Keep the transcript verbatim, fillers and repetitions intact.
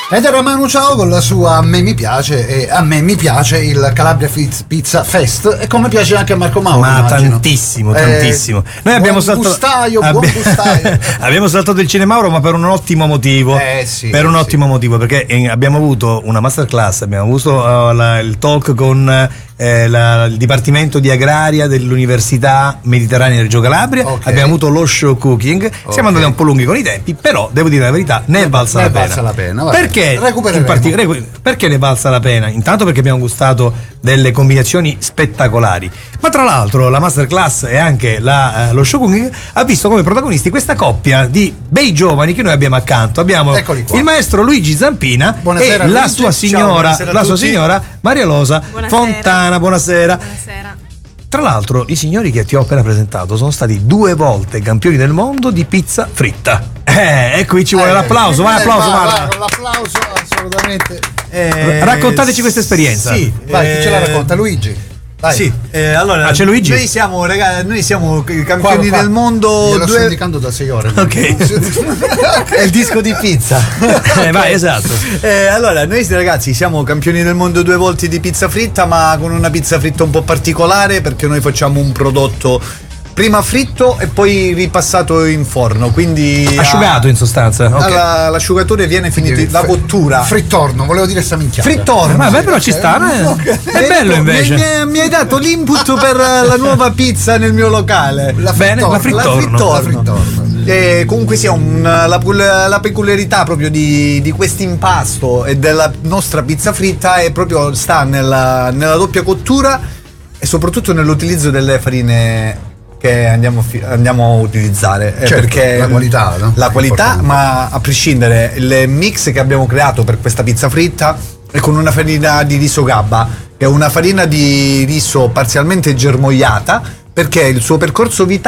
Ed era Manu Chao con la sua A me mi piace, e a me mi piace il Calabria Pizza Fest, e come piace anche a Marco Mauro. Ma immagino. tantissimo, Eh, tantissimo. Noi abbiamo buon saltato gustaio, abbi- buon gustaio. abbiamo saltato il Cinemauro, ma per un ottimo motivo. Eh, sì, per un sì. ottimo motivo, perché eh, abbiamo avuto una masterclass, abbiamo avuto uh, la- il talk con eh, la- il Dipartimento di Agraria dell'Università Mediterranea di Reggio Calabria, Ok. abbiamo avuto lo show cooking, Ok. siamo andati un po' lunghi con i tempi, però devo dire la verità, ne è valsa ne la è pena. valsa la pena, vabbè. Perché in Recupereremo. parti- recu- perché ne è valsa la pena? Intanto perché abbiamo gustato delle combinazioni spettacolari, ma tra l'altro la masterclass e anche la, eh, lo show cooking ha visto come protagonisti questa coppia di bei giovani che noi abbiamo accanto. Abbiamo Eccoli qua. il maestro Luigi Zampina Buonasera, e la Luigi. sua Ciao, signora, buonasera a la sua tutti. signora Maria Rosa Buonasera. Fontana. Buonasera. Buonasera. Tra l'altro i signori che ti ho appena presentato sono stati due volte campioni del mondo di pizza fritta. Eh, e qui ci vuole Eh, l'applauso, vai eh, applauso, vai, guarda. vai, con l'applauso, assolutamente. Eh, Raccontateci questa esperienza. Sì, Vai, chi ce la eh, racconta? Luigi. Vai. Sì, eh, allora Ah, c'è Luigi? Noi siamo, ragazzi, noi siamo i Qua, campioni qua. del mondo. Glielo sto Due... indicando da sei ore. Ok. È il disco di pizza. Eh, vai, esatto. Eh, allora, noi ragazzi siamo campioni del mondo due volte di pizza fritta, ma con una pizza fritta un po' particolare, perché noi facciamo un prodotto prima fritto e poi ripassato in forno, quindi Asciugato in sostanza. Ok. alla- l'asciugatore viene finito la cottura. Frittorno, volevo dire sta minchiata. Frittorno. Ma beh, però ci sta, eh? È bello invece. Mi, mi- mi hai dato l'input per la nuova pizza nel mio locale. La Bene, la frittorno. frittorno. La frittorno. E comunque sia un, la, la peculiarità proprio di, di questo impasto e della nostra pizza fritta è proprio sta nella, nella doppia cottura e soprattutto nell'utilizzo delle farine che andiamo, a fi- andiamo a utilizzare. Eh, Certo, perché la qualità, no? la qualità, Importante. ma a prescindere il mix che abbiamo creato per questa pizza fritta è con una farina di riso gabba, che è una farina di riso parzialmente germogliata, perché il suo percorso vitale